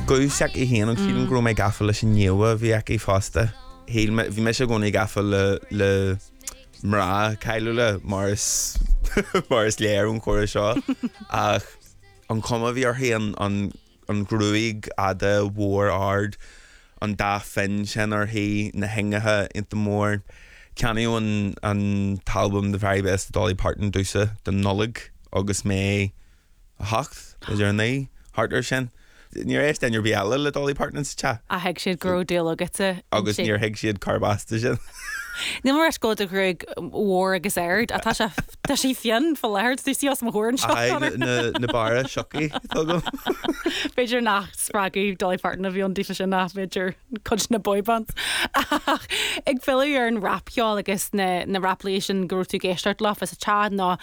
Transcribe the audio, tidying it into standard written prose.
Gúiseach I héan an cían grú mé gafa leis an nniuha bhí ag I fásta. Bhí me se gcónaí gafa le mrá caiúla maris léir an chóir seo ach an cuma bhí ar héan an grúig ada mhór ard an dá fin sin ar hí na hingethe inta mór ceannaíú an talbum The Very Best Dolly Parton dúsa den nolig agus mé a hacht is ar naí hartar sin. Níor éis den bí eile le Dolly Parton sa A heag siad grú déal agate. agus níor heag siad carbasta sin. Ní mar go a gruig mhór agus aird a tá sí fian fá leir tú sí os mo hórn na bara sioci tugam. Beiidir nach sppragu Dolly Parton a bhí an dífa sin nach beidir chud na boyband. Ag fiú ar an rapceáil agus na raplééis sin grú tú géisteart lá as a tead ná